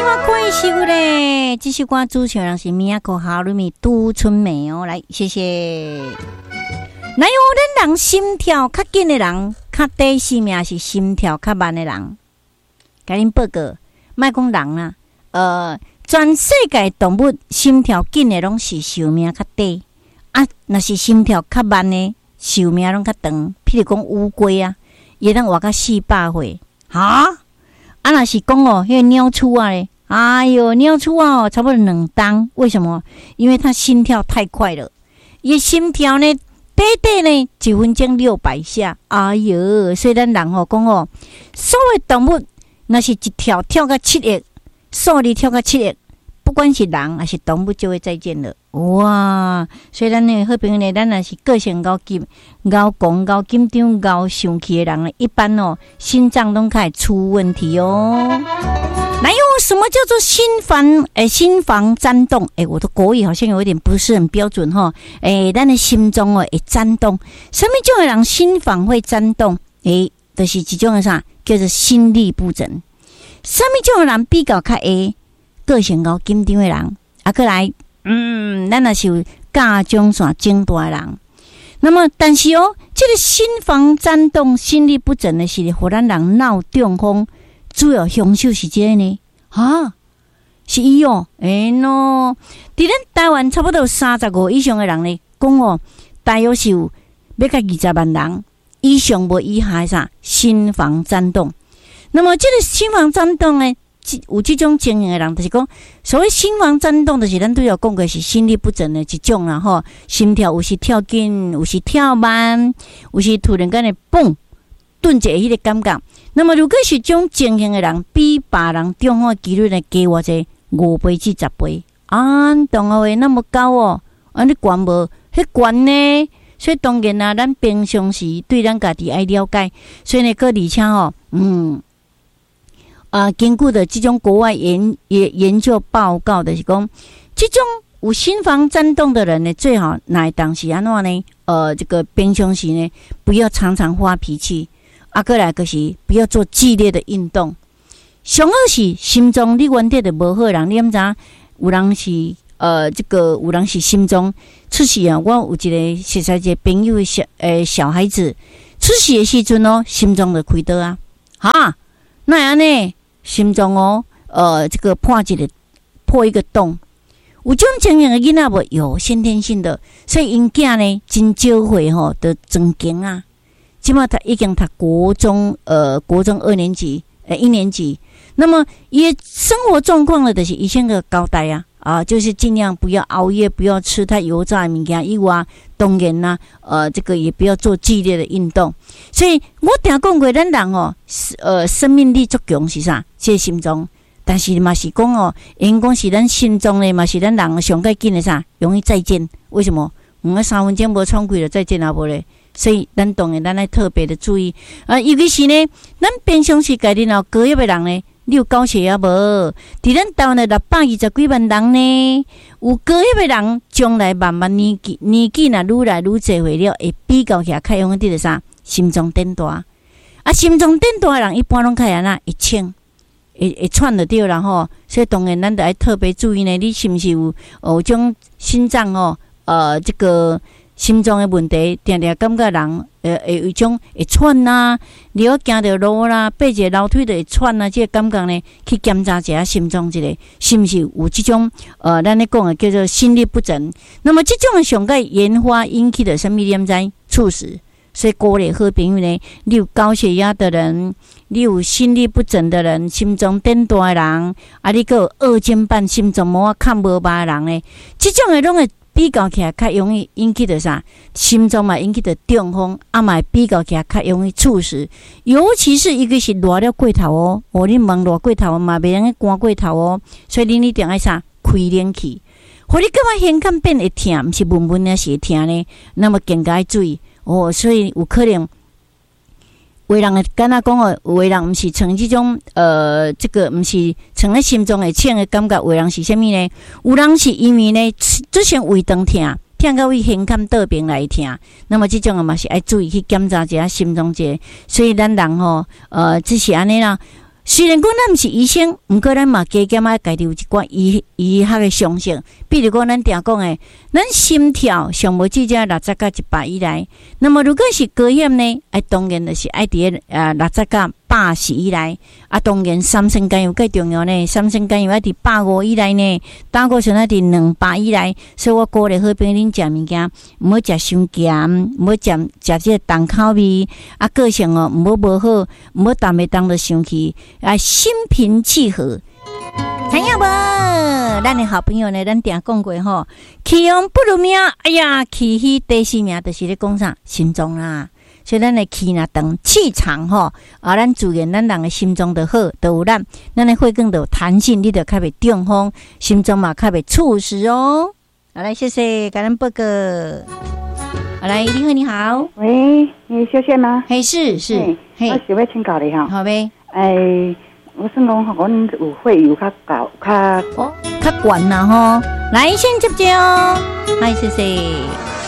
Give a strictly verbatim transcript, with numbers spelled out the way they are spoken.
开始咧，这首歌主唱人是米亚可哈鲁米杜春梅哦，来谢谢。哪有咱人心跳较紧的人，较低生命是心跳较慢的人？甲恁报告，莫讲人啦，呃，全世界动物心跳紧的拢是寿命较低啊，若是心跳较慢的，寿命拢较长。譬如讲乌龟啊，伊当活到四百岁，哈？啊，若是讲哦，迄个鸟鼠啊咧，哎哟，鸟鼠啊哦，差不多两当。为什么？因为它心跳太快了，伊心跳呢，短短呢，一分钟六百下。哎哟，所以咱人吼讲哦，所有动物若是一跳跳到七亿，数字跳到七亿，不管是人还是动物，就会再见了。哇！所以咱呢，好朋友呢，咱若是个性高急、高讲、高紧张、高生气的人呢，一般哦，心脏都开始出问题哦。哪有什么叫做心房？诶，心房颤动？诶，我的国语好像有一点不是很标准哈。诶，咱的心中哦会颤动，什么种的人心房会颤动？诶，就是一种的啥叫做心律不整。什么种的人比较较会个性高紧张的人？啊，过来。嗯，咱也是有甲状腺肿大的人，那么但是哦，这个心房颤动、心律不整的是互咱人脑中风主要凶手是这个呢？哈，是伊哦，哎喏，伫咱台湾差不多三十五以上的人呢，讲哦，大约是有要到二十万人以上无以下的啥心房颤动。那么这个心房颤动呢？有这种情形的人，就是讲，所谓心房颤动，就是咱都有讲过是心律不整的一种啦吼。心跳有时跳紧，有时跳慢，有时突然间的蹦，顿一下迄个感觉。那么如果是这种情形的人，比别人中风的几率呢加偌济五倍至十倍。啊，动啊话那么高哦，啊你悬无？迄悬呢？所以当然啦，咱平常时对咱家己爱了解，所以呢，个而且吼，嗯。啊，根据的这种国外研研研究报告的是讲，这种有心房颤动的人呢，最好哪当时安怎呢？呃，这个平常时呢，不要常常发脾气，啊，过来就是不要做剧烈的运动。上好是心脏你原底就无好人，你毋知有人是呃，这个有人是心脏出事啊。我有一个熟悉一个朋友小诶、呃、小孩子出事的时阵哦，心脏就开刀啊，哈，那安呢？心脏哦，呃，这个破一个破一个洞，有种情形的囡仔无有先天性的，所以因囝呢真少岁吼的增强啊。即马他已经读国中，呃，国中二年级，呃，一年级。那么伊生活状况呢，就是医生个交代啊，啊，就是尽量不要熬夜，不要吃太油炸的物件以外，当然啦，呃，这个也不要做剧烈的运动。所以我定讲过，咱人哦，呃，生命力足强是啥？即、这个心脏，但是嘛是讲哦，因讲是咱心脏呢，嘛是咱人上较紧的啥？容易再见。为什么？我们三分钟无喘气了，再见啊无咧？所以咱当然咱要特别的注意啊，尤其是呢，咱平常时家己若高血压的人呢。你有高血压无？伫咱台湾的六百二十几万人呢，有高血压的人，将来慢慢年纪年纪若愈来愈侪岁了，会比较起来较容易得啥？心脏变大。啊，心脏变大的人一般拢较安那会呛，会会喘得着啦吼。所以当然咱得要特别注意呢，你是毋是有有种心脏哦，呃，这个。心脏的问题，定定感觉人，呃，会有一种会喘呐，你要行着路啦，爬一个楼梯就会喘呐，这个感觉呢，去检查一下心脏这个是不是有这种，呃，咱咧讲的叫做心律不整。那么这种的上个研发引起的什么点在猝死？所以鼓励好朋友呢，你有高血压的人，你有心律不整的人，心脏变大的人，啊，你个有二尖瓣心脏膜看无吧的人呢，这种的拢会。比较起来较容易引起的啥？心脏嘛引起的中风，啊嘛比较起来较容易猝死。尤其是一个是热了过头哦，哦你忙热过头嘛，袂用去寒过头哦，所以你一定要啥开冷气。互你感觉胸腔变会痛，毋是闷闷的是会痛呢，那么更加注意哦。所以有可能。有的人会敢若讲哦，有的人毋是像这种呃，这个毋是像咧心脏会呛的感觉，有的人是啥物呢？有人是因为呢，之前胃肠痛，痛到位胸腔倒边来痛，那么这种啊嘛是爱注意去检查一下心脏这个。所以咱人吼，呃，只是安尼啦。 虽然讲咱毋是医生，毋过咱嘛加减啊，家己有一寡医医学的常识。比如讲，咱常讲诶，咱心跳上无至少六十到一百以内。那么如果是高血呢，哎，当然就是爱伫呃六十到八十以内。啊，当然三酸甘油更重要呢，三酸甘油爱伫百五以内呢，胆固醇爱伫两百以内。所以我鼓励好朋友恁食物件，毋好食伤咸，毋好食食即个重口味。啊，个性哦，毋好无好，毋好当袂当就生气。啊，心平气和。知影无？咱的好朋友呢，咱定讲过吼，气旺不如命。哎呀，气虚第四名就是咧讲啥心脏啦。所以咱的气若长，气长吼，啊，咱自然咱人的心脏就好，就有咱，咱的血管就有弹性，你就较袂中风，心脏嘛较袂猝死哦。好，来谢谢，感恩报告。好，来，你好，你好， 喂，你小谢吗？ 嘿，是是， 嘿，我想要请教你哈。 好呗。 哎，我算讲，阮有血有较高，较哦，较悬啦吼。来，先接接哦，嗨，谢谢。